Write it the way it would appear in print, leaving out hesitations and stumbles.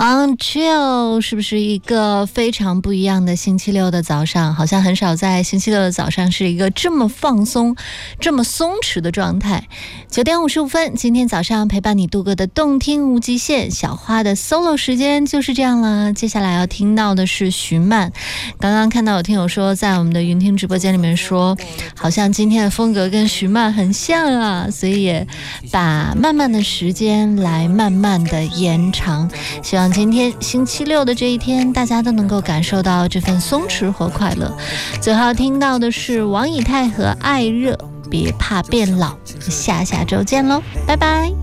Chill 是不是一个非常不一样的星期六的早上？好像很少在星期六的早上是一个这么放松、这么松弛的状态。9点55分，今天早上陪伴你度过的动听无极限，小花的 solo 时间就是这样了。接下来要听到的是徐曼。刚刚看到有听友说，在我们的云听直播间里面说，好像今天的风格跟徐曼很像啊，所以也把慢慢的时间来慢慢的延长。希望今天星期六的这一天，大家都能够感受到这份松弛和快乐。最后听到的是王以太和艾热，别怕变老。下周见喽，拜拜。